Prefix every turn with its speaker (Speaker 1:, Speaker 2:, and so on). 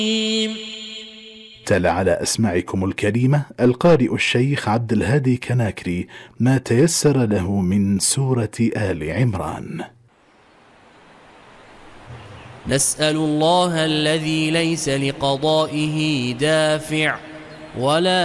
Speaker 1: تلا على أسماعكم الكريمة القارئ الشيخ عبد الهادي كناكري ما تيسر له من سورة آل عمران.
Speaker 2: نسأل الله الذي ليس لقضائه دافع ولا